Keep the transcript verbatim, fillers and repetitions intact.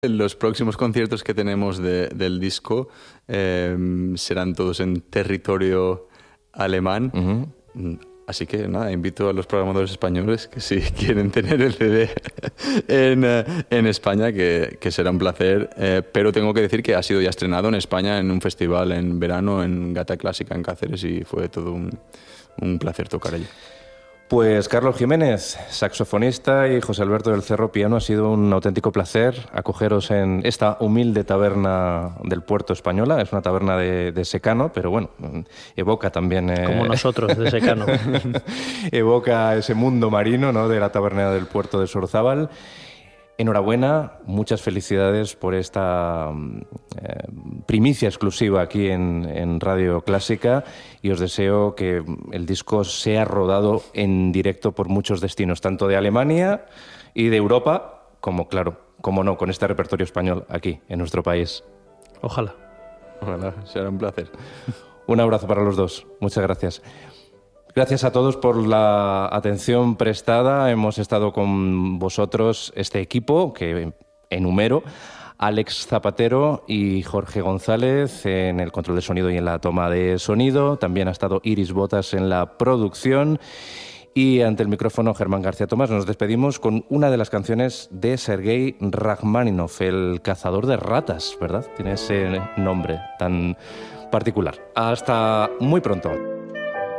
Los próximos conciertos que tenemos de, del disco eh, serán todos en territorio alemán. Uh-huh. Así que nada, invito a los programadores españoles que si quieren tener el C D en, en España, que, que será un placer. Eh, pero tengo que decir que ha sido ya estrenado en España en un festival en verano, en Gata Clásica en Cáceres, y fue todo un, un placer tocar allí. Pues Carlos Jiménez, saxofonista, y José Alberto del Cerro, piano, ha sido un auténtico placer acogeros en esta humilde taberna del puerto española. Es una taberna de, de secano, pero bueno, evoca también... Eh, Como nosotros, de secano. evoca ese mundo marino, ¿no?, de la taberna del puerto de Sorzábal. Enhorabuena, muchas felicidades por esta eh, primicia exclusiva aquí en, en Radio Clásica, y os deseo que el disco sea rodado en directo por muchos destinos, tanto de Alemania y de Europa, como, claro, como no, con este repertorio español aquí, en nuestro país. Ojalá. Ojalá, será un placer. Un abrazo para los dos. Muchas gracias. Gracias a todos por la atención prestada. Hemos estado con vosotros, este equipo que enumero: Alex Zapatero y Jorge González en el control de sonido y en la toma de sonido. También ha estado Iris Botas en la producción. Y ante el micrófono, Germán García Tomás. Nos despedimos con una de las canciones de Sergei Rachmaninov, el cazador de ratas, ¿verdad? Tiene ese nombre tan particular. Hasta muy pronto.